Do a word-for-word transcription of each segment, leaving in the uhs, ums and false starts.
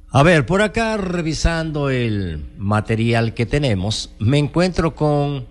A ver, por acá revisando el material que tenemos, me encuentro con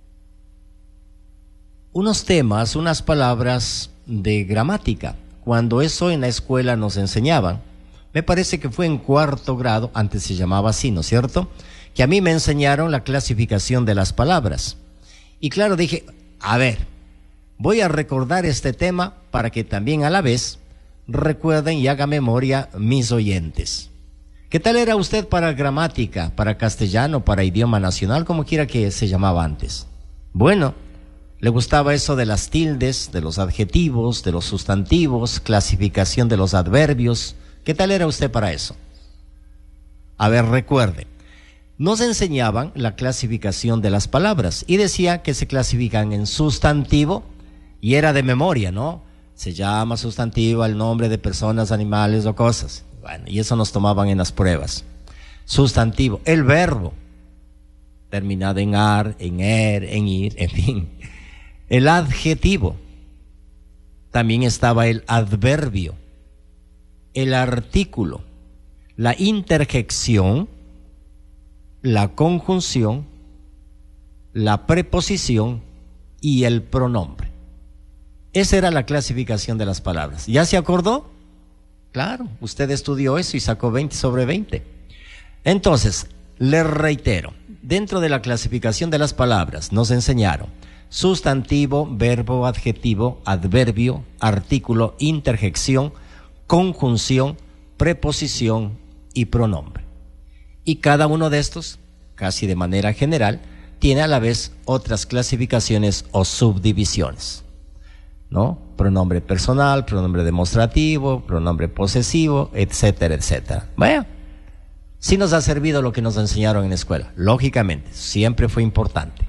unos temas, unas palabras de gramática. Cuando eso en la escuela nos enseñaban, me parece que fue en cuarto grado, antes se llamaba así, ¿no es cierto?, que a mí me enseñaron la clasificación de las palabras. Y claro, dije, a ver, voy a recordar este tema para que también a la vez recuerden y haga memoria mis oyentes. ¿Qué tal era usted para gramática, para castellano, para idioma nacional, como quiera que se llamaba antes? Bueno, ¿le gustaba eso de las tildes, de los adjetivos, de los sustantivos, clasificación de los adverbios? ¿Qué tal era usted para eso? A ver, recuerde. Nos enseñaban la clasificación de las palabras y decía que se clasifican en sustantivo y era de memoria, ¿no? Se llama sustantivo al nombre de personas, animales o cosas. Bueno, y eso nos tomaban en las pruebas. Sustantivo, el verbo, terminado en ar, en er, en ir, en fin. El adjetivo, también estaba el adverbio, el artículo, la interjección, la conjunción, la preposición y el pronombre. Esa era la clasificación de las palabras. ¿Ya se acordó? Claro, usted estudió eso y sacó veinte sobre veinte. Entonces, le reitero, dentro de la clasificación de las palabras nos enseñaron sustantivo, verbo, adjetivo, adverbio, artículo, interjección, conjunción, preposición y pronombre. Y cada uno de estos, casi de manera general, tiene a la vez otras clasificaciones o subdivisiones, ¿no? Pronombre personal, pronombre demostrativo, pronombre posesivo, etcétera, etcétera. Bueno, sí nos ha servido lo que nos enseñaron en la escuela. Lógicamente, siempre fue importante.